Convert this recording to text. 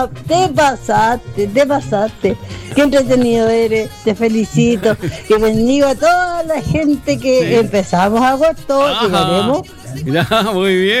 Te pasaste. Qué entretenido eres, te felicito. Que bendigo a toda la gente que empezamos agosto, llegaremos. Ya, muy bien.